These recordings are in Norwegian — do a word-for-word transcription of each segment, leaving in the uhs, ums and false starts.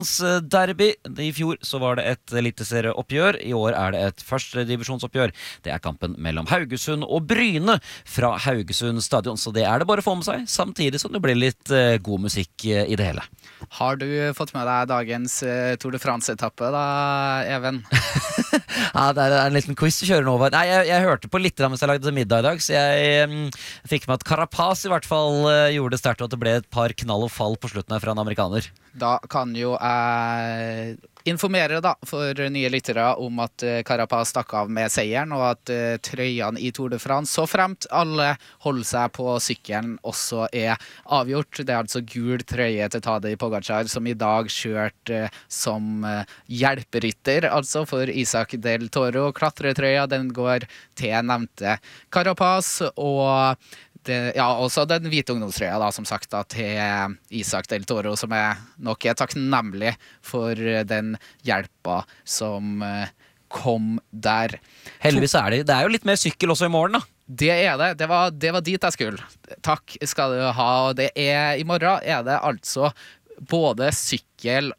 Derby. I fjor så var det et eliteserieoppgjør. I år er det et førstedivisjonsoppgjør. Det er kampen mellom Haugesund og Bryne fra Haugesund stadion. Så det er det bare å få med seg, samtidig som det blir litt uh, god musikk uh, i det hele. Har du fått med deg dagens uh, Tour de France-etappe da, Even? Ja, det er en liten quiz du kjører nå. Nei, jeg, jeg hørte på litt mens jeg lagde middag i dag, så jeg um, fikk med at Carapaz i hvert fall uh, gjorde det sterkt, og at det ble et par knall og fall på slutten her fra en amerikaner. Da kan jo jeg informere da for nye lyttere om at Carapaz stakk av med seieren, og at uh, trøyene i Tour de France, så fremt alle holder seg på sykkelen, også er avgjort. Det er altså gul trøye til Tadej Pogačar, som i dag kjørte uh, som uh, hjelperytter, altså for Isaac del Toro. Klatretrøya, den går til nevnte Carapaz, og Det, ja, også den hvite ungdomstrøya da, som sagt da, til Isaac del Toro, som er nok er takknemlig for den hjelpa som uh, kom der. Heldigvis er det, det er jo litt mer sykkel også i morgen da. Det er det, det var, det var dit jeg skulle. Takk skal du ha. Det er, i morgen er det altså både sykkel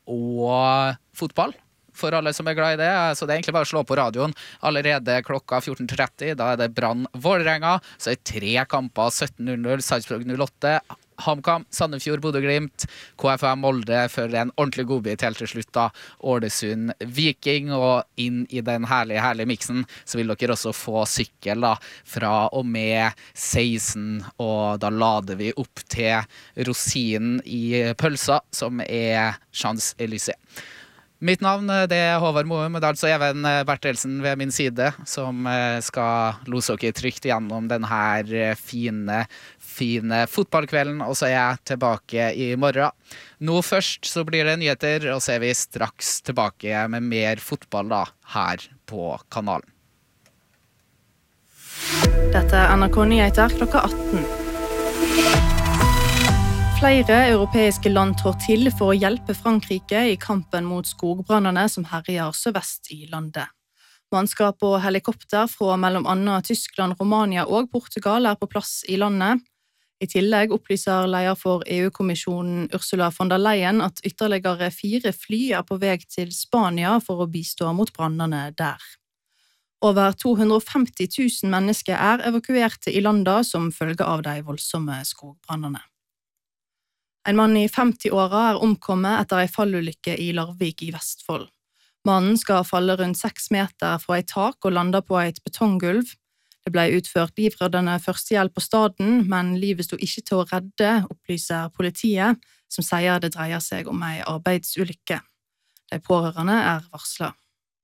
og fotball. For alle som er glad i det, så det er egentlig bare å slå på radioen allerede klokka fjorten tretti, da er det Brann Vålerenga, så er det tre kamper, sytten null null, Sarpsborg null åtte, HamKam, Sandefjord, Bodø/Glimt, K F M Molde, før det er en ordentlig godbit helt til slutt da, Ålesund Viking, og inn i den herlige, herlige miksen, så vil dere også få sykkel da, fra og med seksten, og da lader vi opp til rosinen i pølsa, som er Champs-Élysées. Mitt navn det er Håvard Moum, det er altså Even Bertelsen ved min side, som skal lose dere trygt gjennom denne fine, fine fotballkvelden, og så er jeg tilbake i morgen. Nå først så blir det nyheter, og så er vi straks tilbake med mer fotball da, her på kanalen. Dette er N R K Nyheter klokka atten. Flere europeiske land trår til for å hjelpe Frankrike i kampen mot skogbrannene som herjer sørvest i landet. Mannskap og helikopter fra mellom annet Tyskland, Romania og Portugal er på plass i landet. I tillegg opplyser leder for E U-kommisjonen Ursula von der Leyen at ytterligere fire fly er på vei til Spania for å bistå mot brannene der. Over to hundre og femti tusen mennesker er evakuerte i landet som følge av de voldsomme skogbrannene. En mann i femti-åra er omkommet etter en fallulykke i Larvik i Vestfold. Mannen skal falle rundt seks meter fra et tak og lande på et betonggulv. Det ble utført livreddende førstehjelp på staden, men livet sto ikke til å redde, opplyser politiet, som sier det dreier seg om en arbeidsulykke. De pårørende er varslet.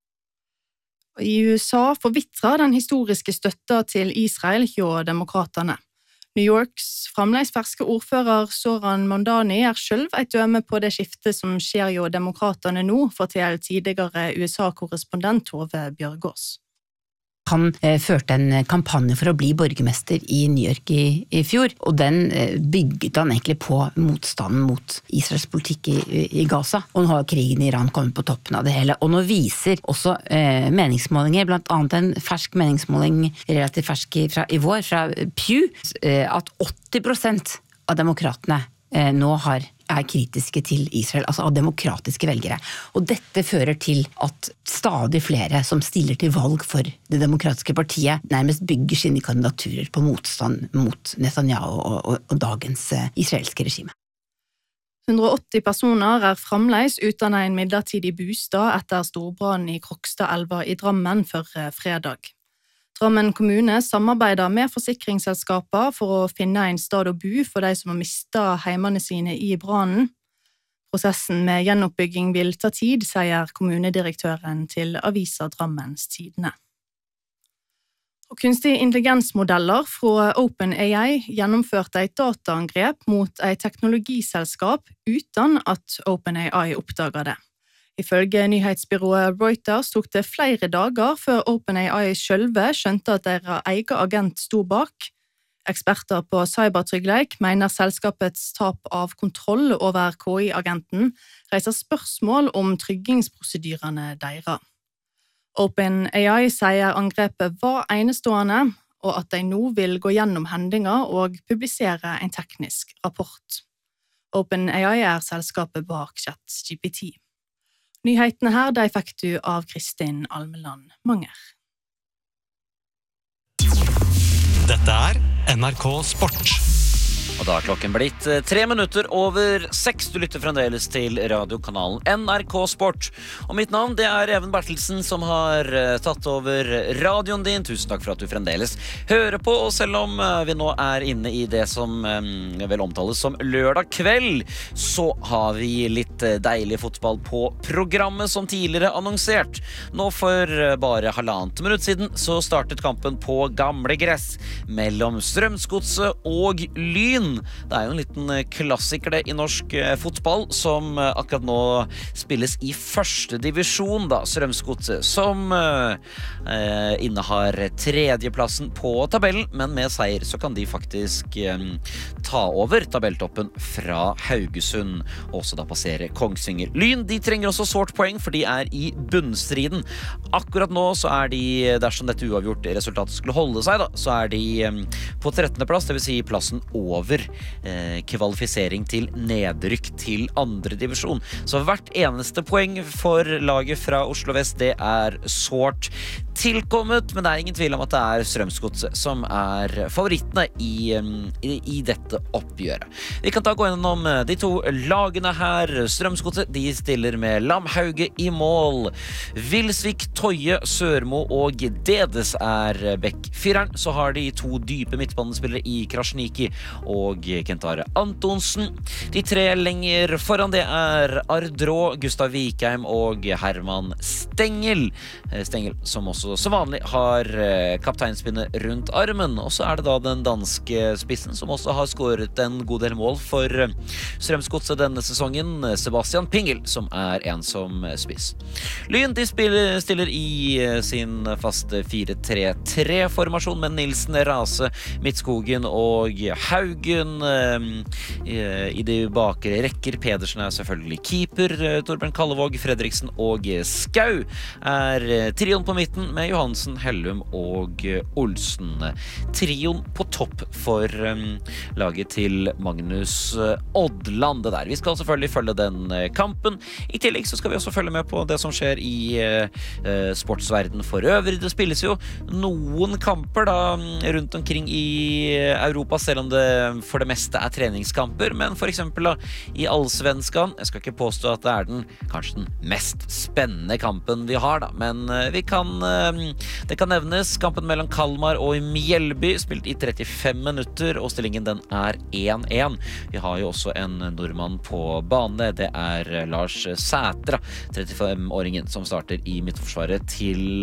I U S A forvitrer den historiske støtta til Israel hjå demokratene. New Yorks fremleis ferske ordfører Zoran Mondani er selv et døme på det skiftet som skjer jo demokratene nå, forteller tidligere U S A-korrespondent Tove Bjørgaas. Han eh, førte en kampanje for å bli borgermester i New York i, i fjor, og den eh, bygget han egentlig på motstanden mot Israels politikk i, i Gaza. Og nå har krigen i Iran kommet på toppen av det hele, og nå viser også eh, meningsmålinger, blant annet en fersk meningsmåling, relativt fersk fra i vår, fra Pew, eh, at åtti prosent av demokratene eh, nå har er kritiske til Israel, altså av demokratiske velgere. Og dette fører til at stadig flere som stiller til valg for det demokratiske partiet nærmest bygger sine kandidaturer på motstand mot Netanyahu og, og, og dagens israelske regime. hundre og åtti personer er fremleis uten en midlertidig bostad etter storbrannen i Krokstadelva i Drammen for fredag. Drammen kommune samarbeider med forsikringsselskaper for å finne en stad å bo for de som har mistet heimene sine i brannen. Prosessen med gjenoppbygging vil ta tid, sier kommunedirektøren til avisa Drammens Tidende. Og kunstig intelligensmodeller fra OpenAI gjennomførte et dataangrep mot et teknologiselskap uten at OpenAI oppdaget det. Ifølge nyhetsbyrået Reuters tok det flere dager før OpenAI sjølve skjønte at deres egen agent sto bak. Eksperter på cybertryggleik mener selskapets tap av kontroll over K I-agenten reiser spørsmål om tryggingsprosedyrene deres. OpenAI sier angrepet var enestående, og at de nå vil gå gjennom hendinga og publisere en teknisk rapport. OpenAI er selskapet bak ChatGPT. Nyhetene her, de fikk du av Kristin Almeland Manger. Dette er N R K Sport. Og da er klokken blitt tre minutter over seks. Du lytter fremdeles til radiokanalen N R K Sport. Og mitt navn det er Even Bertelsen som har tatt over radioen din. Tusen takk for at du fremdeles hører på. Og selv om vi nå er inne i det som vel omtales som lørdag kveld, så har vi litt deilig fotball på programmet som tidligere annonsert. Nå for bare halvannet minutt siden så startet kampen på gamle gress mellom Strømsgodset og Lyn. Det er jo en liten klassiker det i norsk fotball som akkurat nå spilles i første divisjon da, Strømsgodset som eh, innehar tredjeplassen på tabellen, men med seier så kan de faktisk eh, ta over tabelltoppen fra Haugesund og også da passere Kongsvinger. Lyn, de trenger også sårt poeng for de er i bunnstriden. Akkurat nå så er de, dersom dette uavgjort resultatet skulle holde seg da, så er de eh, på trettende plass, det vil si plassen over eh, kvalifisering til nedrykk til andre divisjon. Så hvert eneste poeng for laget fra Oslo Vest, det er sårt tilkommet, men det er ingen tvil om at det er Strømsgodset som er favorittene i, i, i dette oppgjøret. Vi kan ta gå gjennom de to lagene her. Strømsgodset, de stiller med Lamhauge i mål. Vilsvik, Toje, Sørmo og Dedes er Beck-fireren. Så har de to dype midtbanespillere i Krasniki og Kentare Antonsen. De tre lenger foran det er Ardrå, Gustav Vikheim og Herman Stengel. Stengel som også som vanlig har kapteinspinnet rundt armen. Og så er det da den danske spissen som også har skåret en god del mål for Strømsgodset denne sesongen, Sebastian Pingel, som er en som spiss. Lyn, de spiller, stiller i sin faste fire tre tre-formasjon med Nilsen, Rase, Midtskogen og Haugen i de bakre rekker. Pedersen er selvfølgelig keeper, Torbjørn Kallevåg, Fredriksen og Skau er trioen på midten med Johansen, Hellum og Olsen. Trioen på topp for um, laget til Magnus Odland det der. Vi skal selvfølgelig følge den kampen. I tillegg så skal vi også følge med på det som skjer i uh, sportsverden for øvrig. Det spilles jo noen kamper da rundt omkring i Europa, selv om det for det meste er treningskamper, men for eksempel da, i Allsvenskan, jeg skal ikke påstå at det er den kanskje den mest spennende kampen vi har da, men uh, vi kan uh, det kan nevnes kampen mellom Kalmar og Mjellby, spilt i trettifem minutter, og stillingen den er én én. Vi har jo også en nordmann på bane, det er Lars Sætra, trettifem-åringen som starter i midtforsvaret til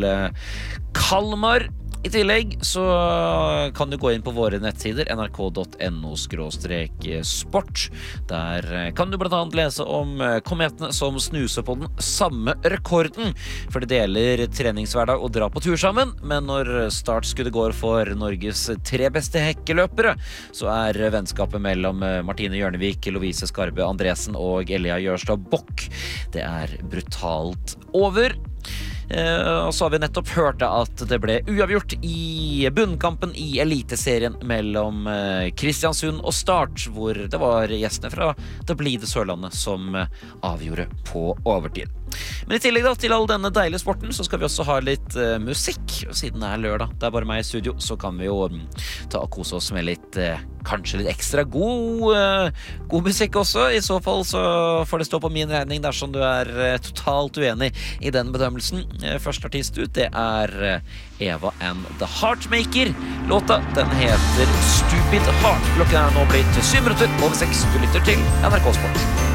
Kalmar. I tillegg så kan du gå inn på våre nettsider n r k punktum no skråstrek sport. Der kan du blant annet lese om kometene som snuser på den samme rekorden, for de deler treningshverdag og drar på tur sammen, men når startskuddet går for Norges tre beste hekkeløpere, så er vennskapet mellom Martine Hjørnevik, Lovise Skarbe Andresen og Elia Jørstad Bokk, det er brutalt over. Og så har vi nettopp hørt at det ble uavgjort i bunnkampen i eliteserien mellom Kristiansund og Start, hvor det var gjestene fra det blide Sørlandet som avgjorde på overtid. Men i tillegg da, til all denne deilige sporten så skal vi også ha litt uh, musikk. Og siden det er lørdag, det er bare meg i studio, så kan vi jo um, ta og kose oss med litt uh, kanskje litt ekstra god, uh, god musikk også. I så fall så får det stå på min regning dersom du er uh, totalt uenig i den bedømmelsen. Uh, første artist ut, det er uh, Eva and the Heartmaker. Låta, den heter Stupid Heart. Klokken er nå blitt syv minutter over seks. Du lytter til N R K Sport.